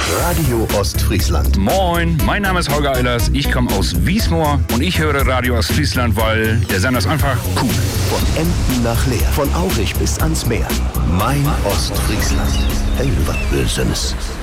Radio Ostfriesland. Moin, mein Name ist Holger Eilers, ich komme aus Wiesmoor und ich höre Radio Ostfriesland, weil der Sender ist einfach cool. Von Emden nach Leer, von Aurich bis ans Meer. Mein Ostfriesland. Hey, was Böses.